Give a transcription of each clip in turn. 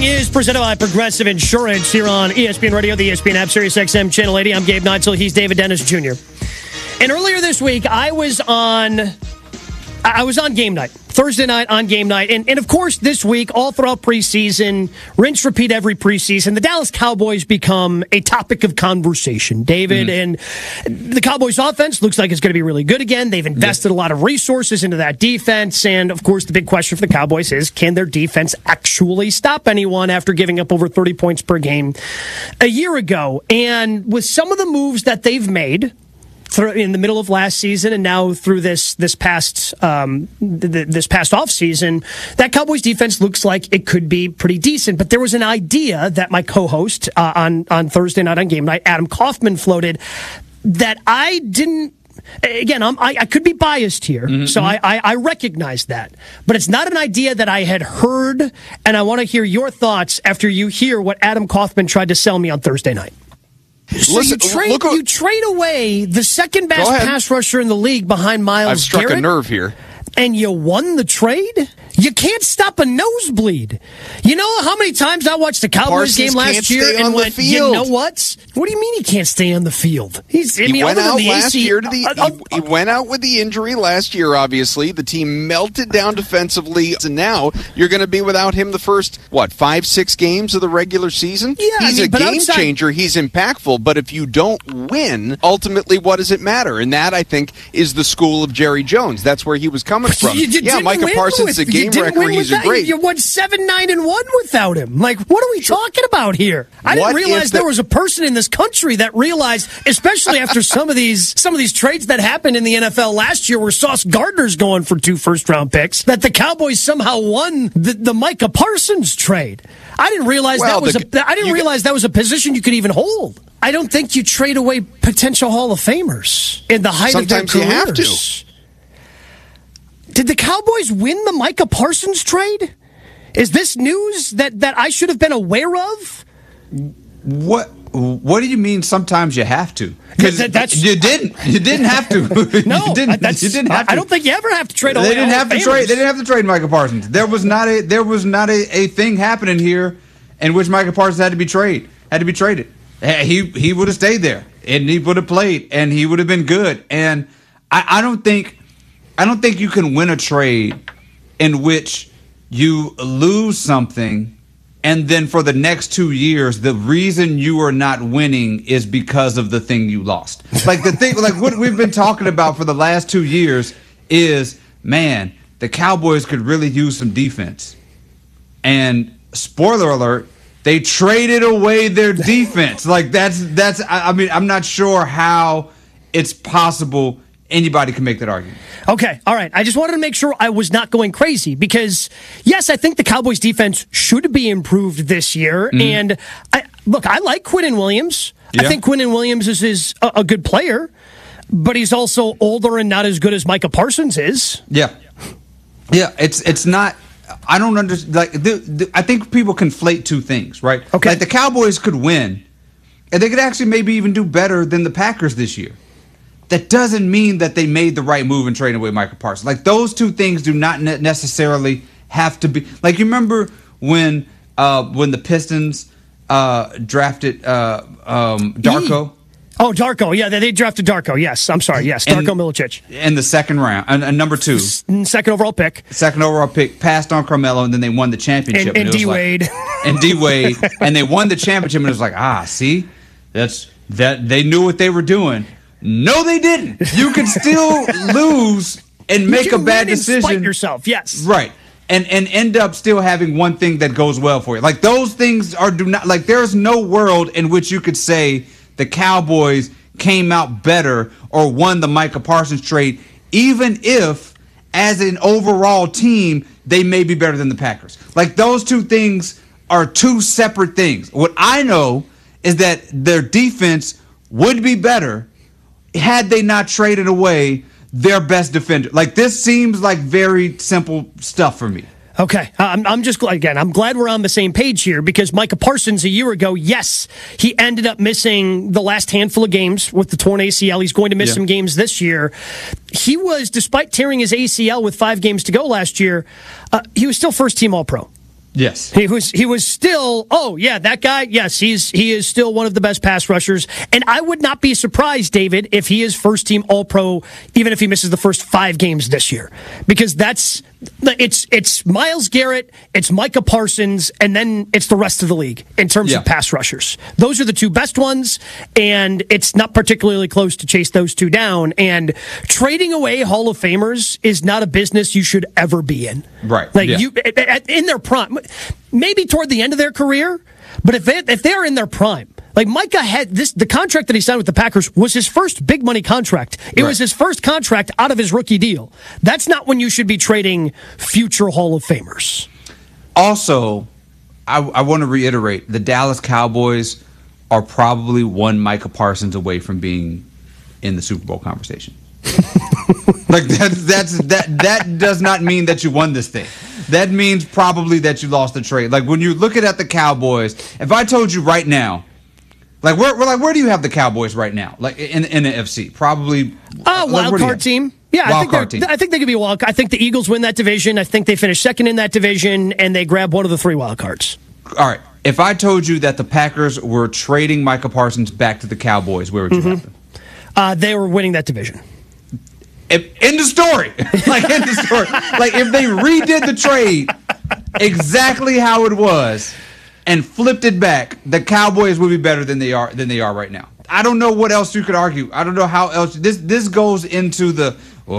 Morning is presented by Progressive Insurance here on ESPN Radio, the ESPN app, Sirius XM Channel 80. I'm Gabe Neitzel. He's David Dennis Jr. And earlier this week, I was on game night, Thursday night on game night. And of course, this week, all throughout preseason, rinse, repeat every preseason, the Dallas Cowboys become a topic of conversation, David. And the Cowboys offense looks like it's going to be really good again. They've invested a lot of resources into that defense. And of course, the big question for the Cowboys is, can their defense actually stop anyone after giving up over 30 points per game a year ago? And with some of the moves that they've made in the middle of last season and now through this past off season, that Cowboys defense looks like it could be pretty decent. But there was an idea that my co-host on Thursday night on game night, Adam Kaufman, floated that I didn't. Again, I could be biased here, so I recognize that. But it's not an idea that I had heard, and I want to hear your thoughts after you hear what Adam Kaufman tried to sell me on Thursday night. So Listen, you trade away the second best pass rusher in the league behind Myles Garrett. I've struck a nerve here. And you won the trade? You can't stop a nosebleed. You know how many times I watched the Cowboys game last year and went, you know what? What do you mean he can't stay on the field? He went out last year. He went out with the injury last year, obviously. The team melted down defensively, and now you're going to be without him the first, 5-6 games of the regular season? Yeah, he's a game changer. He's impactful, but if you don't win, ultimately, what does it matter? And that, I think, is the school of Jerry Jones. That's where he was coming from. Micah Parsons is a game wrecker. He's a great. You won 7-9-1 without him. Like, what are we talking about here? I didn't realize there was a person in this country that realized, especially after some of these trades that happened in the NFL last year, where Sauce Gardner's going for 2 first-round picks, that the Cowboys somehow won the Micah Parsons trade. I didn't realize that was a position you could even hold. I don't think you trade away potential Hall of Famers in the height of their careers. Sometimes you have to. Did the Cowboys win the Micah Parsons trade? Is this news that I should have been aware of? What do you mean sometimes you have to? Because you didn't have to. No, you didn't have to. I don't think you ever have to trade away. They didn't have to trade Micah Parsons. There was not a thing happening here in which Micah Parsons had to be traded. He would have stayed there and he would have played and he would have been good. And I don't think you can win a trade in which you lose something and then for the next 2 years, the reason you are not winning is because of the thing you lost. Like what we've been talking about for the last 2 years is, man, the Cowboys could really use some defense. And spoiler alert, they traded away their defense. Like I'm not sure how it's possible anybody can make that argument. Okay, all right. I just wanted to make sure I was not going crazy because, yes, I think the Cowboys' defense should be improved this year. And, I like Quinnen Williams. Yeah. I think Quinnen Williams is a good player, but he's also older and not as good as Micah Parsons is. Yeah. Yeah, it's not... I don't understand. I think people conflate two things, right? Okay. Like the Cowboys could win, and they could actually maybe even do better than the Packers this year. That doesn't mean that they made the right move in trading away Micah Parsons. Like those two things do not necessarily have to be. Like you remember when the Pistons drafted Darko. Oh, Darko. Yeah, they drafted Darko. Yes, I'm sorry. Yes, Darko Milicic. In the second round, and number 2. Second overall pick. Passed on Carmelo, and then they won the championship. And D-Wade. And D-Wade. And they won the championship, and it was like, see? They knew what they were doing. No, they didn't. You can still lose and make a bad decision. Spite yourself, yes. Right. And end up still having one thing that goes well for you. Like, those things there's no world in which you could say the Cowboys came out better or won the Micah Parsons trade, even if, as an overall team, they may be better than the Packers. Like, those two things are two separate things. What I know is that their defense would be better had they not traded away their best defender. Like, this seems like very simple stuff for me. Okay, I'm glad we're on the same page here because Micah Parsons a year ago, yes, he ended up missing the last handful of games with the torn ACL. He's going to miss some games this year. He was, despite tearing his ACL with 5 games to go last year, he was still first-team All-Pro. Yes. He was still, that guy, yes, he is still one of the best pass rushers. And I would not be surprised, David, if he is first team All-Pro, even if he misses the first 5 games this year. Because it's Myles Garrett, it's Micah Parsons, and then it's the rest of the league in terms of pass rushers. Those are the 2 best ones, and it's not particularly close to chase those 2 down. And trading away Hall of Famers is not a business you should ever be in. Right. In their prime, maybe toward the end of their career, but if they're in their prime, like Micah had the contract that he signed with the Packers was his first big money contract. It was his first contract out of his rookie deal. That's not when you should be trading future Hall of Famers. Also, I want to reiterate, the Dallas Cowboys are probably one Micah Parsons away from being in the Super Bowl conversation. Like that does not mean that you won this thing. That means probably that you lost the trade. Like when you look at the Cowboys, if I told you right now, like where do you have the Cowboys right now? Like in the NFC, probably wild card team. Yeah, I think they could be a wild. I think the Eagles win that division. I think they finish second in that division, and they grab one of the 3 wild cards. All right. If I told you that the Packers were trading Micah Parsons back to the Cowboys, where would you have them? They were winning that division. End of story. Like if they redid the trade exactly how it was and flipped it back, the Cowboys would be better than they are right now. I don't know what else you could argue. I don't know how else this goes into the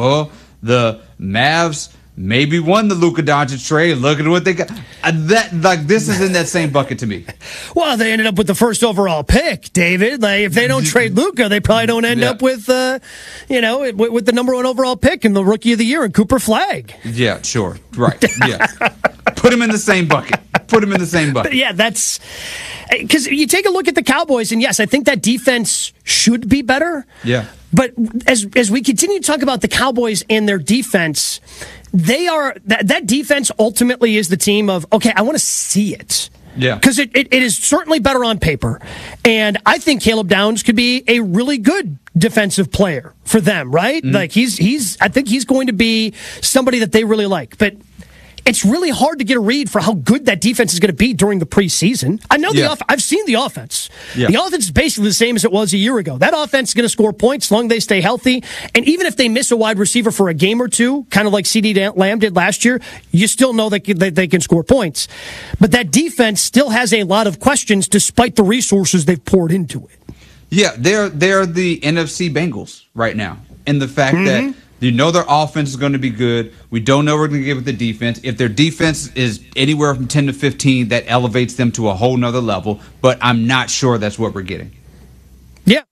Mavs maybe won the Luka Doncic trade. Look at what they got. This is in that same bucket to me. Well, they ended up with the first overall pick, David. Like if they don't trade Luka, they probably don't end up with the number 1 overall pick and the Rookie of the Year and Cooper Flagg. Yeah, sure, right. Yeah, put him in the same bucket. Yeah, that's because you take a look at the Cowboys, and yes, I think that defense should be better. Yeah. But as we continue to talk about the Cowboys and their defense, they are that defense ultimately is the team of, okay, I want to see it. Yeah. Because it is certainly better on paper. And I think Caleb Downs could be a really good defensive player for them, right? Mm-hmm. Like I think he's going to be somebody that they really like. But it's really hard to get a read for how good that defense is going to be during the preseason. I know I've seen the offense. Yeah. The offense is basically the same as it was a year ago. That offense is going to score points as long as they stay healthy. And even if they miss a wide receiver for a game or two, kind of like CeeDee Lamb did last year, you still know that they can score points. But that defense still has a lot of questions despite the resources they've poured into it. Yeah, they're the NFC Bengals right now. And the fact that their offense is going to be good. We don't know what we're going to get with the defense. If their defense is anywhere from 10 to 15, that elevates them to a whole nother level. But I'm not sure that's what we're getting. Yeah.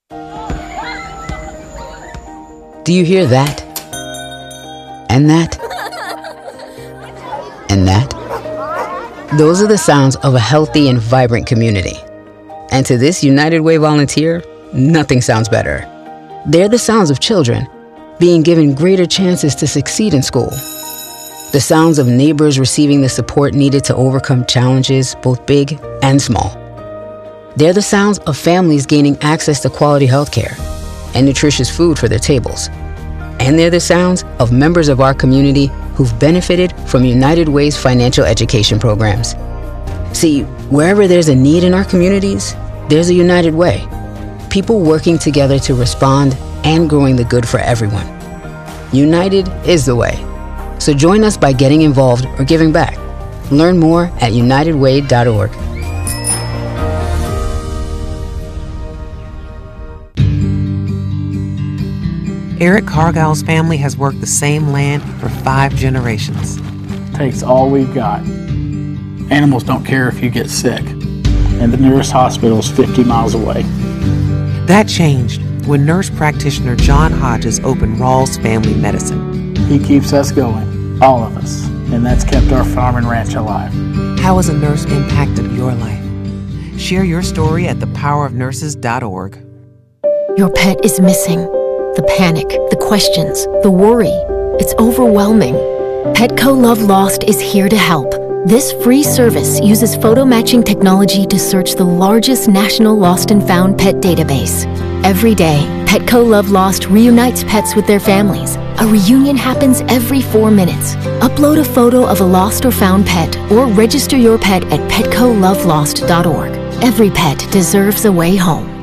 Do you hear that? And that? And that? Those are the sounds of a healthy and vibrant community. And to this United Way volunteer, nothing sounds better. They're the sounds of children being given greater chances to succeed in school. The sounds of neighbors receiving the support needed to overcome challenges, both big and small. They're the sounds of families gaining access to quality healthcare and nutritious food for their tables. And they're the sounds of members of our community who've benefited from United Way's financial education programs. See, wherever there's a need in our communities, there's a United Way. People working together to respond and growing the good for everyone. United is the way. So join us by getting involved or giving back. Learn more at unitedway.org. Eric Cargile's family has worked the same land for 5 generations. Takes all we've got. Animals don't care if you get sick, and the nearest hospital is 50 miles away. That changed when nurse practitioner John Hodges opened Rawls Family Medicine. He keeps us going, all of us, and that's kept our farm and ranch alive. How has a nurse impacted your life? Share your story at thepowerofnurses.org. Your pet is missing. The panic, the questions, the worry. It's overwhelming. Petco Love Lost is here to help. This free service uses photo matching technology to search the largest national lost and found pet database. Every day, Petco Love Lost reunites pets with their families. A reunion happens every 4 minutes. A Upload a photo of a lost or found pet or register your pet at PetcoLoveLost.org. Every pet deserves a way home.